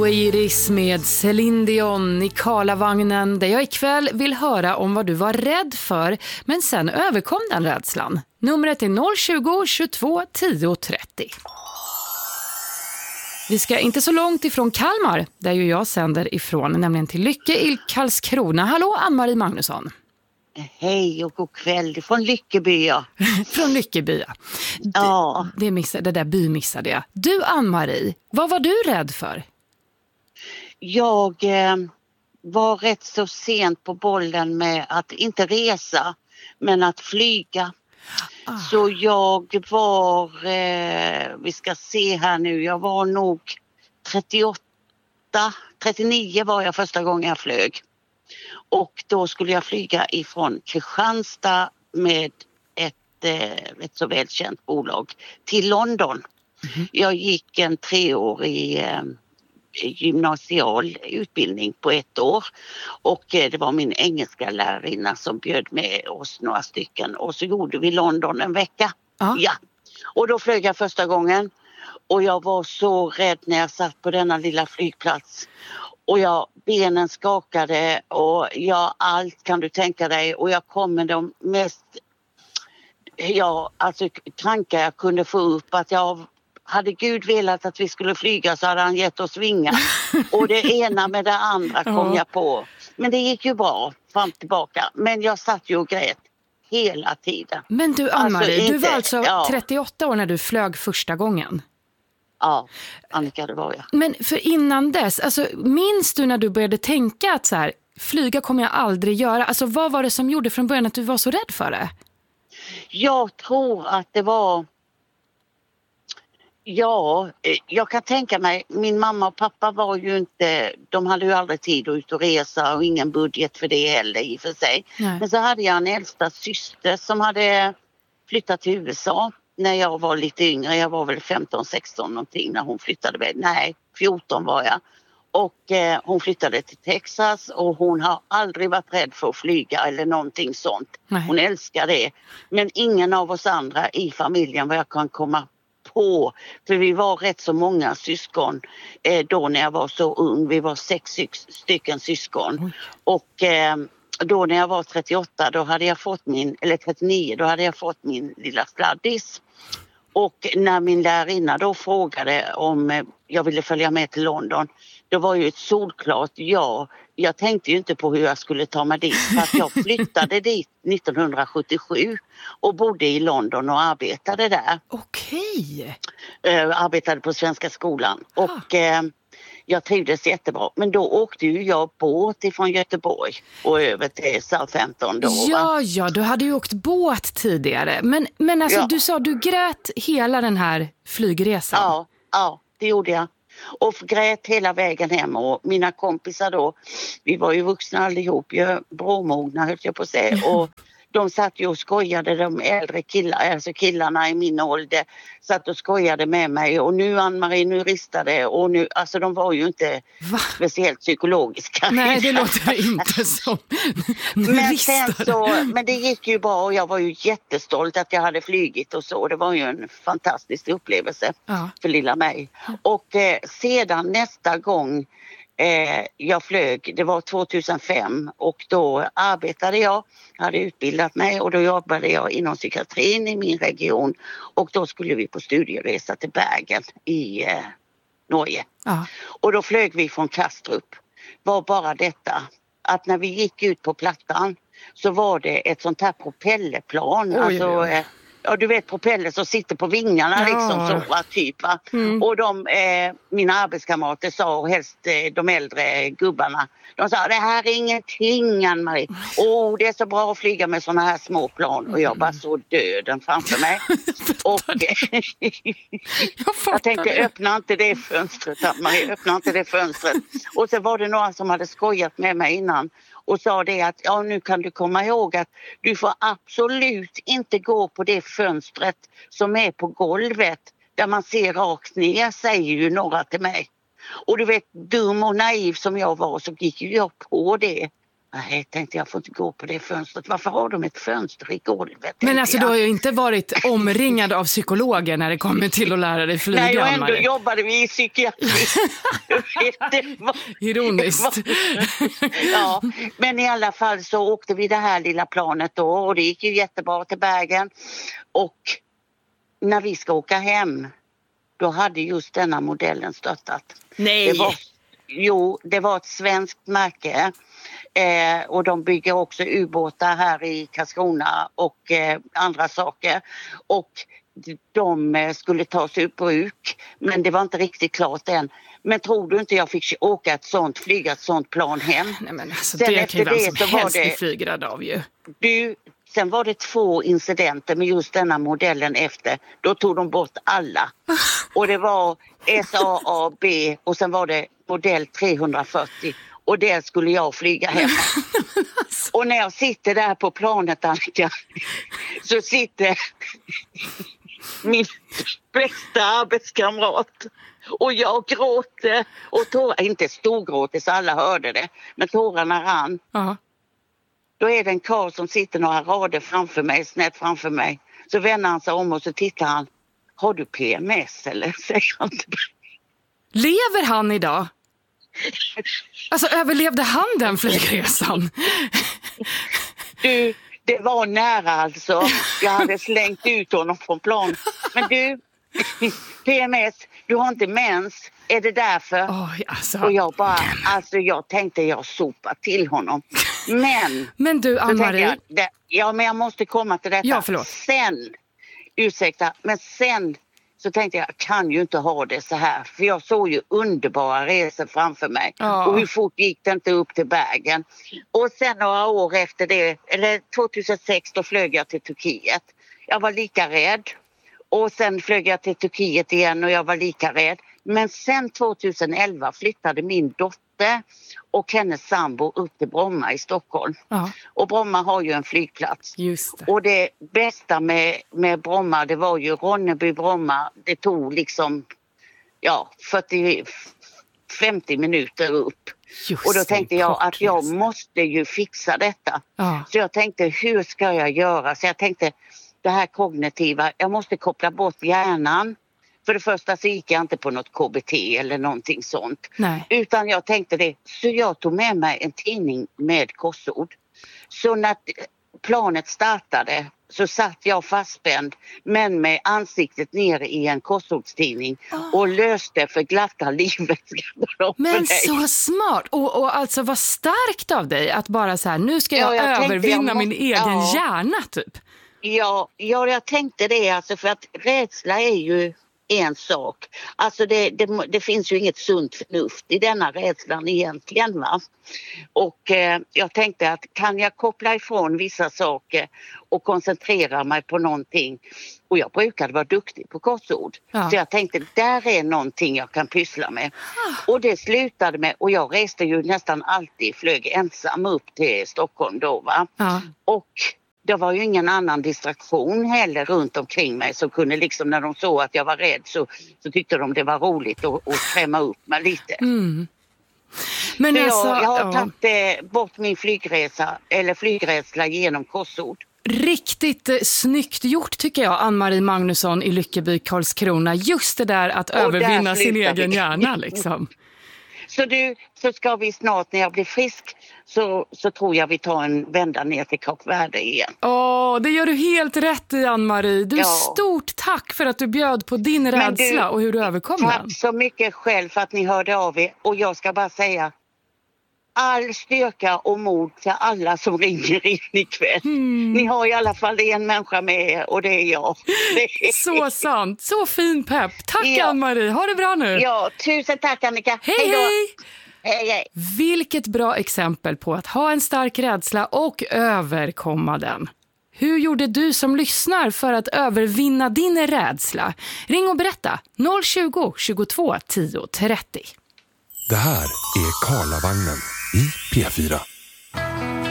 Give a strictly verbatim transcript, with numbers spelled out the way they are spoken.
Iris med Céline Dion i Karlavagnen, där jag ikväll vill höra om vad du var rädd för, men sen överkom den rädslan. Numret är noll tjugo, tjugotvå, tio, trettio. Vi ska inte så långt ifrån Kalmar, där ju jag sänder ifrån, nämligen till Lycke i Karlskrona. Hallå, Ann-Marie Magnusson. Hej och god kväll från Lyckeby. Ja. Från Lyckeby, ja. Ja. Det, det, missade, det där by missade jag. Du, Ann-Marie, vad var du rädd för? Jag eh, var rätt så sent på bollen med att inte resa, men att flyga. Ah. Så jag var, eh, vi ska se här nu, jag var nog trettioåtta, trettionio var jag första gången jag flög. Och då skulle jag flyga ifrån Kristianstad med ett, eh, ett så välkänt bolag till London. Mm-hmm. Jag gick en treårig eh, gymnasial utbildning på ett år och eh, det var min engelska lärarinna som bjöd med oss några stycken och så gjorde vi London en vecka. Ah. Ja. Och då flög jag första gången och jag var så rädd när jag satt på denna lilla flygplats. Och jag, benen skakade och jag, allt kan du tänka dig. Och jag kom med de mest, ja, alltså tankar jag kunde få upp. Att jag hade Gud velat att vi skulle flyga så hade han gett oss vingar. Och det ena med det andra kom ja. jag på. Men det gick ju bra fram tillbaka. Men jag satt ju och grät hela tiden. Men du, Ann-Marie, alltså, du var alltså ja. trettioåtta år när du flög första gången. Ja, Annika, det var jag. Men för innan dess, alltså, minns du när du började tänka att så här, flyga kommer jag aldrig göra? Alltså, vad var det som gjorde från början att du var så rädd för det? Jag tror att det var... Ja, jag kan tänka mig, min mamma och pappa var ju inte... De hade ju aldrig tid att ut och resa och ingen budget för det heller i och för sig. Nej. Men så hade jag en äldsta syster som hade flyttat till U S A. När jag var lite yngre, jag var väl femton sexton någonting när hon flyttade med. Nej, fjorton var jag. Och eh, hon flyttade till Texas och hon har aldrig varit rädd för att flyga eller någonting sånt. Nej. Hon älskar det. Men ingen av oss andra i familjen vad jag kan komma på. För vi var rätt så många syskon eh, då när jag var så ung. Vi var sex stycken syskon. Oj. Och... Eh, Då när jag var trettioåtta, då hade jag fått min, eller trettionio, då hade jag fått min lilla sladdis. Och när min lärarinna då frågade om jag ville följa med till London, då var ju ett solklart ja. Jag tänkte ju inte på hur jag skulle ta mig dit, för att jag flyttade dit nittonhundrasjuttiosju och bodde i London och arbetade där. Okej. Äh, arbetade på Svenska skolan och... Äh, Jag trivdes jättebra. Men då åkte ju jag båt ifrån Göteborg och över till Southampton då. Ja, va? ja, du hade ju åkt båt tidigare. Men, men alltså, ja. du sa du grät hela den här flygresan. Ja, ja, det gjorde jag. Och grät hela vägen hem. Och mina kompisar då, vi var ju vuxna allihop, ju bråmogna höll jag på att säga. Och de satt ju och skojade, de äldre killar, alltså killarna i min ålder satt och skojade med mig och nu Ann-Marie, nu ristade och nu, alltså de var ju inte Va? speciellt psykologiska. Nej, det låter inte som. Men sen så, men det gick ju bra och jag var ju jättestolt att jag hade flygit och så, det var ju en fantastisk upplevelse ja. för lilla mig. Och eh, sedan nästa gång Eh, jag flög, det var tvåtusenfem och då arbetade jag, hade utbildat mig och då jobbade jag inom psykiatrin i min region och då skulle vi på studieresa till Bergen i eh, Norge. Ah. Och då flög vi från Kastrup. Var bara detta att när vi gick ut på plattan så var det ett sånt här propellerplan, oj, alltså oj. Eh, ja, du vet propeller som sitter på vingarna ja. liksom så va, typ va. Mm. Och de, eh, mina arbetskamrater sa och helst eh, de äldre gubbarna, de sa det här är ingenting Ann-Marie. Åh, oh, det är så bra att flyga med såna här små plan. Och jag bara så döden framför mig. och jag, jag tänkte det. öppna inte det fönstret Ann-Marie, öppna inte det fönstret. Och så var det några som hade skojat med mig innan. Och sa det att ja, nu kan du komma ihåg att du får absolut inte gå på det fönstret som är på golvet där man ser rakt ner, säger ju några till mig. Och du vet, dum och naiv som jag var så gick ju jag på det. Nej, tänkte jag får inte gå på det fönstret. Varför har de ett fönster i golvet? Men alltså jag. Du har ju inte varit omringad av psykologer när det kommer till att lära dig flyga. Nej, och ändå Marie. jobbade vi i psykiatri. det var, Ironiskt. Det var, ja, men i alla fall så åkte vi det här lilla planet då och det gick ju jättebra till Bergen. Och när vi ska åka hem, då hade just denna modellen störtat. Nej! Det var, jo, det var ett svenskt märke. Eh, och de bygger också ubåtar här i Karlskrona och eh, andra saker. Och de eh, skulle tas ur bruk, men det var inte riktigt klart än. Men tror du inte jag fick åka ett sånt, flyga ett sånt plan hem? Nej, men alltså, sen det kan ju vem som det, helst bli flygrädd av ju. Du, sen var det två incidenter med just denna modellen efter. Då tog de bort alla. Och det var S A A B och sen var det modell trehundrafyrtio. Och där skulle jag flyga hem. Och när jag sitter där på planet, Annika, så sitter min bästa arbetskamrat. Och jag gråter. Och tårar, inte storgråter så alla hörde det. Men tårarna rann. Uh-huh. Då är det en karl som sitter några rader framför mig, snett framför mig. Så vänder han sig om och så tittar han. Har du P M S eller? Säger han till mig. Lever han idag? Alltså överlevde han den flygresan? Du, det var nära alltså. Jag hade slängt ut honom från plan. Men du, P M S, du har inte mens. Är det därför? Oh, alltså. Och jag bara, alltså jag tänkte jag sopar till honom. Men, men du, Ann-Marie. Jag, ja, men jag måste komma till detta. Ja, förlåt. Sen, ursäkta, men sen så tänkte jag, jag kan ju inte ha det så här. För jag såg ju underbara resor framför mig. Oh. Och hur fort gick det inte upp till Bergen. Och sen några år efter det, eller tjugohundrasex, då flög jag till Turkiet. Jag var lika rädd. Och sen flög jag till Turkiet igen och jag var lika rädd. Men sen tjugoelva flyttade min dotter och hennes sambo upp till Bromma i Stockholm. Ja. Och Bromma har ju en flygplats. Just det. Och det bästa med, med Bromma, det var ju Ronneby Bromma. Det tog liksom ja, fyrtio femtio minuter upp. Just och då tänkte jag att jag måste ju fixa detta. Ja. Så jag tänkte, hur ska jag göra? Så jag tänkte, det här kognitiva, jag måste koppla bort hjärnan. För det första så gick jag inte på något K B T eller någonting sånt. Nej. Utan jag tänkte det. Så jag tog med mig en tidning med korsord. Så när planet startade så satt jag fastspänd men med ansiktet ner i en korsordstidning oh. och löste för glatta livet. Men så smart! Och, och alltså vad starkt av dig att bara så här, nu ska jag, ja, jag övervinna jag måste, min egen ja. hjärna typ. Ja, ja, jag tänkte det alltså för att rädsla är ju en sak. Alltså det, det, det finns ju inget sunt förnuft i denna rädslan egentligen, va? Och eh, jag tänkte att kan jag koppla ifrån vissa saker och koncentrera mig på någonting. Och jag brukade vara duktig på korsord. Ja. Så jag tänkte, där är någonting jag kan pyssla med. Ah. Och det slutade med, och jag reste ju nästan alltid, flög ensam upp till Stockholm då, va? Ja. Och det var ju ingen annan distraktion heller runt omkring mig som kunde liksom, när de såg att jag var rädd så, så tyckte de det var roligt att, att skrämma upp mig lite. Mm. Men så alltså, jag, jag har ja. tagit eh, bort min flygresa eller flygrädsla genom korsord. Riktigt eh, snyggt gjort tycker jag, Ann-Marie Magnusson i Lyckeby, Karlskrona. Just det där att och övervinna sin egen hjärna liksom. Så du, så ska vi snart när jag blir frisk så, så tror jag vi tar en vända ner till Kap Verde igen. Åh, det gör du helt rätt i, Ann-Marie. Du, ja. Stort tack för att du bjöd på din rädsla du, och hur du överkom tack den. Tack så mycket själv för att ni hörde av er. Och jag ska bara säga all styrka och mod till alla som ringer in ikväll. Mm. Ni har i alla fall en människa med er och det är jag. Så sant, så fin pepp. Tack ja. Ann-Marie, ha det bra nu. Ja, tusen tack Annika. Hej hej! hej. Hej, hej. Vilket bra exempel på att ha en stark rädsla och överkomma den. Hur gjorde du som lyssnar för att övervinna din rädsla? Ring och berätta noll tjugo, tjugotvå, tio, trettio. Det här är Karlavagnen i P fyra.